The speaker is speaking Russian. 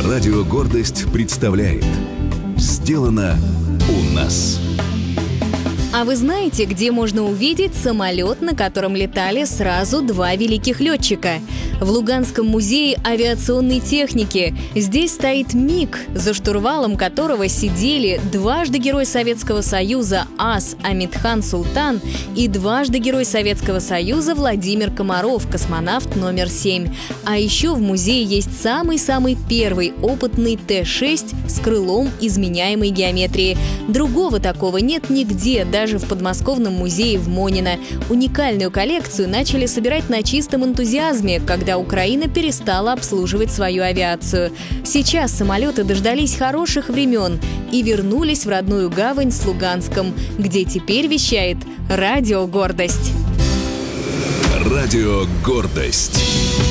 Радио «Гордость» представляет «Сделано у нас». А вы знаете, где можно увидеть самолет, на котором летали сразу два великих летчика? В Луганском музее авиационной техники. Здесь стоит МиГ, за штурвалом которого сидели дважды Герой Советского Союза ас Амитхан Султан и дважды Герой Советского Союза Владимир Комаров, космонавт номер 7. А еще в музее есть самый-самый первый опытный Т-6 с крылом изменяемой геометрии. Другого такого нет нигде, даже в подмосковном музее в Монино. Уникальную коллекцию начали собирать на чистом энтузиазме, когда Украина перестала обслуживать свою авиацию. Сейчас самолеты дождались хороших времен и вернулись в родную гавань с Луганском, где теперь вещает Радио «Гордость». Радио «Гордость».